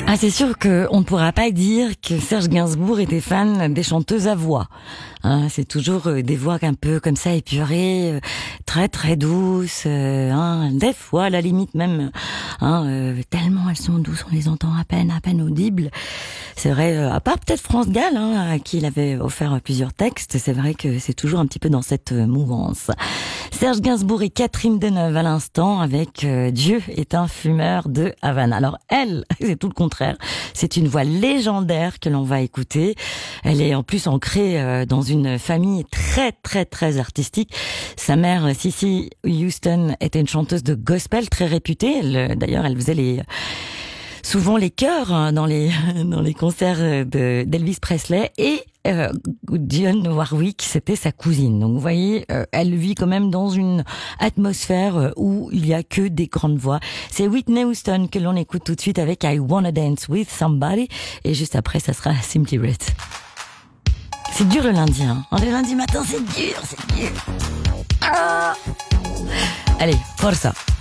Ah, c'est sûr qu'on ne pourra pas dire que Serge Gainsbourg était fan des chanteuses à voix. Hein, c'est toujours des voix un peu comme ça épurées, très très douces. Des fois, à la limite même, tellement elles sont douces, on les entend à peine audibles. C'est vrai, à part peut-être France Gall, à qui il avait offert plusieurs textes, c'est vrai que c'est toujours un petit peu dans cette mouvance. Serge Gainsbourg et Catherine Deneuve à l'instant avec Dieu est un fumeur de Havane. Alors elle, c'est tout le contraire. C'est une voix légendaire que l'on va écouter. Elle est en plus ancrée dans une famille très très très artistique. Sa mère, Cissy Houston, était une chanteuse de gospel très réputée. D'ailleurs, elle faisait souvent les chœurs dans les concerts d'Elvis Presley, et Dionne Warwick, c'était sa cousine. Donc vous voyez, elle vit quand même dans une atmosphère où il y a que des grandes voix. C'est Whitney Houston que l'on écoute tout de suite avec I Wanna Dance With Somebody, et juste après ça sera Simply Red. C'est dur le lundi, Le lundi matin, c'est dur. Ah. Allez, forza.